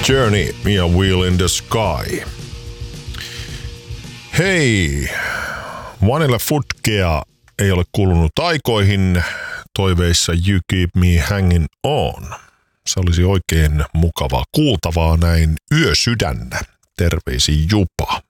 Journey ja Wheel in the Sky. Hei, Vanilla Fudgea ei ole kuulunut aikoihin toiveissa You Keep Me Hanging On. Se olisi oikein mukavaa kuultavaa näin yösydännä. Terveisiin Jupa.